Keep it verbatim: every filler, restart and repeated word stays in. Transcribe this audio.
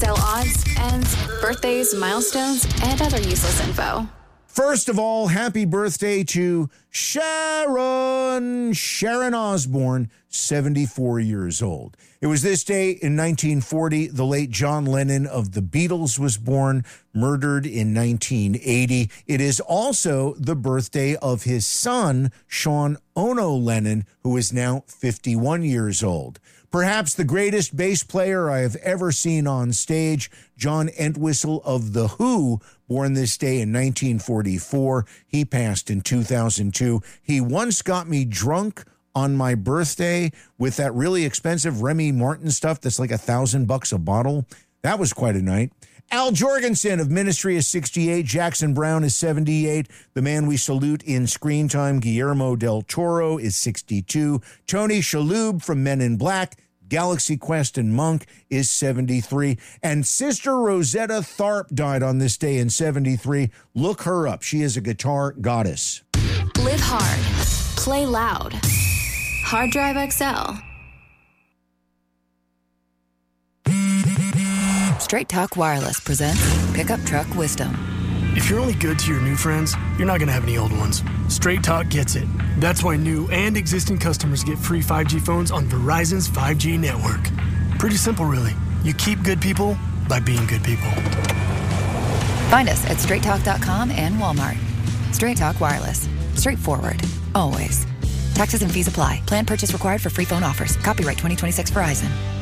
Sell odds, ends, birthdays, milestones, and other useless info. First of all, happy birthday to Sharon, Sharon Osbourne, seventy-four years old. It was this day in nineteen forty, the late John Lennon of the Beatles was born, murdered in nineteen eighty. It is also the birthday of his son, Sean Ono Lennon, who is now fifty-one years old. Perhaps the greatest bass player I have ever seen on stage, John Entwistle of The Who, born this day in nineteen forty-four. He passed in two thousand two. He once got me drunk on my birthday with that really expensive Remy Martin stuff that's like a thousand bucks a bottle. That was quite a night. Al Jorgensen of Ministry is sixty-eight. Jackson Brown is seventy-eight. The man we salute in screen time, Guillermo del Toro, is sixty-two. Tony Shalhoub from Men in Black, Galaxy Quest, and Monk is seventy-three. And Sister Rosetta Tharpe died on this day in seventy-three. Look her up. She is a guitar goddess. Live hard. Play loud. Hard Drive X L. Straight Talk Wireless presents Pickup Truck Wisdom. If you're only good to your new friends, you're not going to have any old ones. Straight Talk gets it. That's why new and existing customers get free five G phones on Verizon's five G network. Pretty simple, really. You keep good people by being good people. Find us at straight talk dot com and Walmart. Straight Talk Wireless. Straightforward. Always. Taxes and fees apply. Plan purchase required for free phone offers. Copyright twenty twenty-six Verizon.